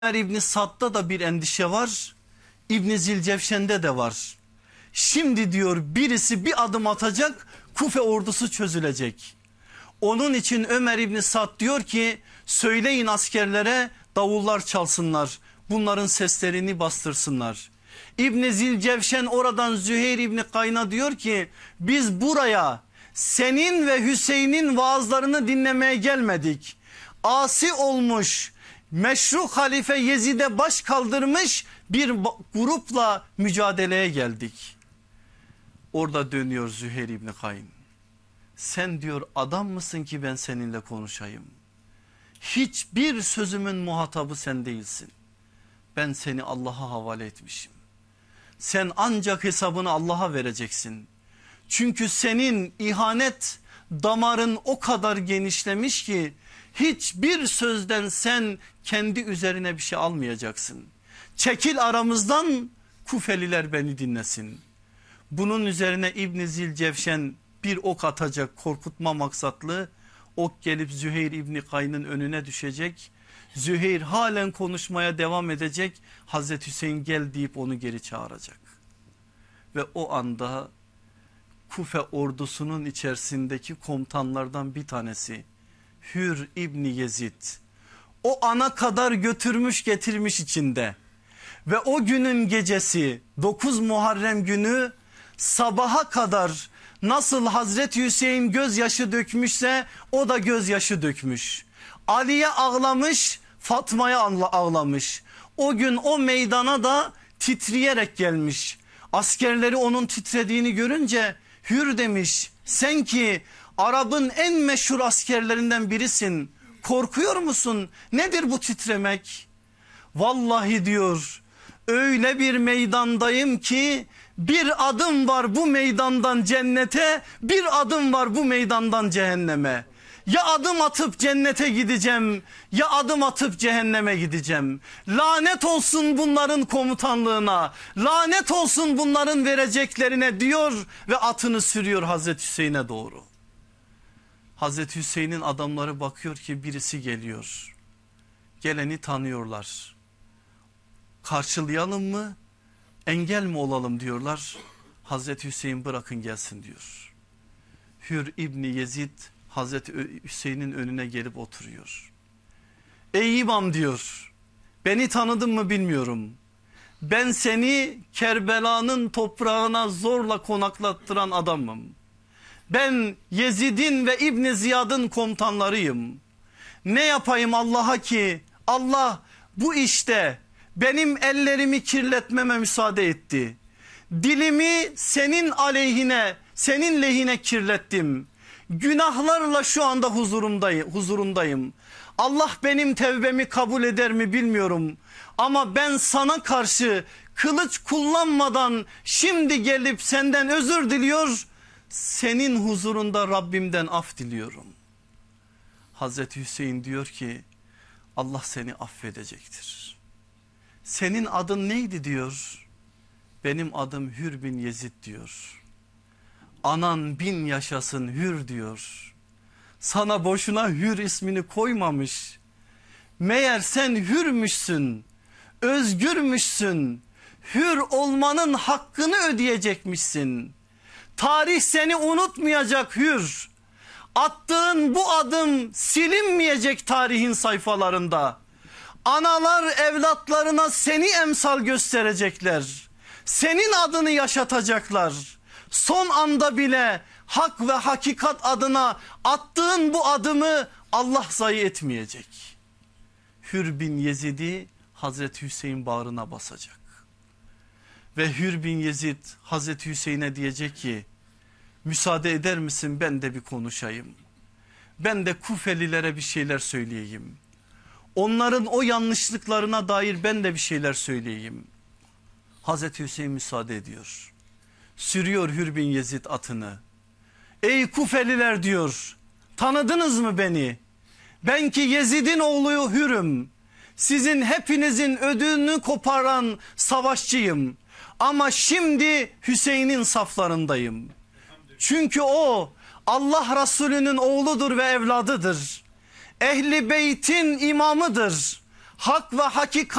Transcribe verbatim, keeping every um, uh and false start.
Ömer İbni Sad'da da bir endişe var. İbni Zilcevşen'de de var. Şimdi diyor birisi bir adım atacak, Kufe ordusu çözülecek. Onun için Ömer İbni Sad diyor ki söyleyin askerlere davullar çalsınlar. Bunların seslerini bastırsınlar. İbni Zilcevşen oradan Züheyr İbni Kayn'a diyor ki biz buraya senin ve Hüseyin'in vaazlarını dinlemeye gelmedik. Asi olmuş, meşru halife Yezid'e baş kaldırmış bir grupla mücadeleye geldik. Orada dönüyor Züheyr İbni Kayn. Sen diyor adam mısın ki ben seninle konuşayım? Hiçbir sözümün muhatabı sen değilsin. Ben seni Allah'a havale etmişim. Sen ancak hesabını Allah'a vereceksin. Çünkü senin ihanet damarın o kadar genişlemiş ki hiçbir sözden sen kendi üzerine bir şey almayacaksın. Çekil aramızdan, Kufeliler beni dinlesin. Bunun üzerine İbn Zilcevşen bir ok atacak korkutma maksatlı. Ok gelip Züheyr İbni Kayn'ın önüne düşecek. Züheyr halen konuşmaya devam edecek. Hazreti Hüseyin gel deyip onu geri çağıracak. Ve o anda Kufe ordusunun içerisindeki komutanlardan bir tanesi Hür İbni Yezid o ana kadar götürmüş getirmiş içinde. Ve o günün gecesi dokuz Muharrem günü sabaha kadar nasıl Hazreti Hüseyin gözyaşı dökmüşse o da gözyaşı dökmüş. Ali'ye ağlamış, Fatma'ya ağlamış. O gün o meydana da titreyerek gelmiş. Askerleri onun titrediğini görünce Hür demiş sen ki Arap'ın en meşhur askerlerinden birisin. Korkuyor musun? Nedir bu titremek? Vallahi diyor öyle bir meydandayım ki bir adım var bu meydandan cennete, bir adım var bu meydandan cehenneme. Ya adım atıp cennete gideceğim ya adım atıp cehenneme gideceğim. Lanet olsun bunların komutanlığına, lanet olsun bunların vereceklerine diyor ve atını sürüyor Hazreti Hüseyin'e doğru. Hazreti Hüseyin'in adamları bakıyor ki birisi geliyor. Geleni tanıyorlar. Karşılayalım mı, engel mi olalım diyorlar. Hazreti Hüseyin bırakın gelsin diyor. Hür İbni Yezid Hazreti Hüseyin'in önüne gelip oturuyor. Ey imam diyor, beni tanıdın mı bilmiyorum. Ben seni Kerbela'nın toprağına zorla konaklattıran adamım. Ben Yezid'in ve İbni Ziyad'ın komutanlarıyım. Ne yapayım Allah'a ki Allah bu işte benim ellerimi kirletmeme müsaade etti. Dilimi senin aleyhine, senin lehine kirlettim. Günahlarla şu anda huzurumdayım, huzurundayım. Allah benim tevbemi kabul eder mi bilmiyorum. Ama ben sana karşı kılıç kullanmadan şimdi gelip senden özür diliyor. Senin huzurunda Rabbimden af diliyorum. Hazreti Hüseyin diyor ki Allah seni affedecektir. Senin adın neydi diyor. Benim adım Hür bin Yezid diyor. Anan bin yaşasın Hür diyor. Sana boşuna Hür ismini koymamış. Meğer sen hürmüşsün, özgürmüşsün. Hür olmanın hakkını ödeyecekmişsin. Tarih seni unutmayacak Hür. Attığın bu adım silinmeyecek tarihin sayfalarında. Analar evlatlarına seni emsal gösterecekler. Senin adını yaşatacaklar. Son anda bile hak ve hakikat adına attığın bu adımı Allah zayi etmeyecek. Hür bin Yezid'i Hazreti Hüseyin bağrına basacak. Ve Hür bin Yezid Hazreti Hüseyin'e diyecek ki müsaade eder misin ben de bir konuşayım. Ben de Kufelilere bir şeyler söyleyeyim. Onların o yanlışlıklarına dair ben de bir şeyler söyleyeyim. Hazreti Hüseyin müsaade ediyor. Sürüyor Hür bin Yezid atını. Ey Kufeliler diyor, tanıdınız mı beni? Ben ki Yezid'in oğlu Hür'üm. Sizin hepinizin ödünü koparan savaşçıyım. Ama şimdi Hüseyin'in saflarındayım. Çünkü o Allah Resulü'nün oğludur ve evladıdır. Ehli beytin imamıdır. hak ve hakikat